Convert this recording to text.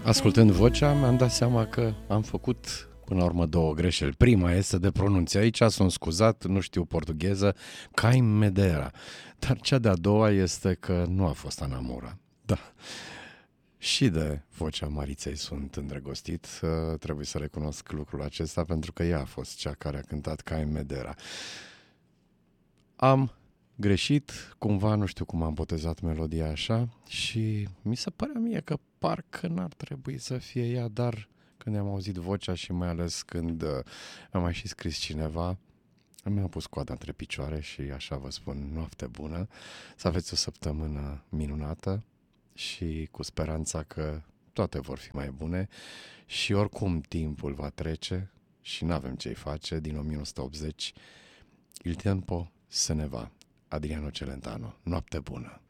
Ascultând vocea, mi-am dat seama că am făcut până la urmă două greșeli. Prima este de pronunție. Aici sunt scuzat, nu știu portugheză, Caim Medera. Dar cea de-a doua este că nu a fost Ana Mura. Da. Și de vocea Mariței sunt îndrăgostit. Trebuie să recunosc lucrul acesta pentru că ea a fost cea care a cântat Caim Medera. Am greșit, cumva nu știu cum am botezat melodia așa și mi se părea mie că parcă n-ar trebui să fie ea, dar când am auzit vocea și mai ales când am mai și scris cineva, mi-am pus coada între picioare și așa vă spun, noapte bună, să aveți o săptămână minunată și cu speranța că toate vor fi mai bune și oricum timpul va trece și n-avem ce-i face, din 1980, Il tempo se ne va. Adriano Celentano. Noapte bună!